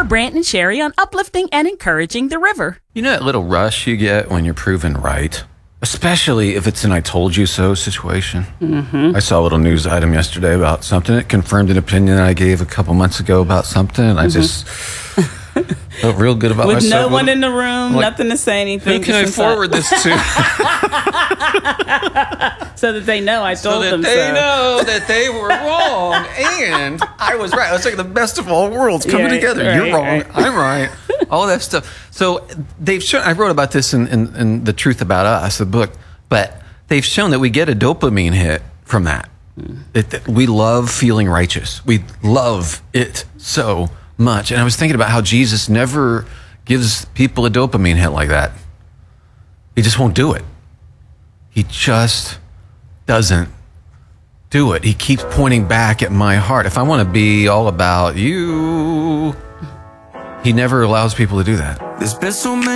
Brant and Sherry on uplifting and encouraging the river. You know that little rush you get when you're proven right? Especially if it's an I told you so situation. Mm-hmm. I saw a little news item yesterday about something. It confirmed an opinion that I gave a couple months ago about something. And I just felt real good about With myself. no one in the room, like, nothing to say anything. Who can I forward this to? So that they know I told them so. So that they know that they were wrong and I was right. I was like the best of all worlds coming together. Right, You're wrong. right. I'm right. All that stuff. So they've shown, I wrote about this in The Truth About Us, the book, but they've shown that we get a dopamine hit from that. We love feeling righteous. We love it so much. And I was thinking about how Jesus never gives people a dopamine hit like that. He just won't do it. He just doesn't do it. He keeps pointing back at my heart. If I want to be all about you, he never allows people to do that. There's been so many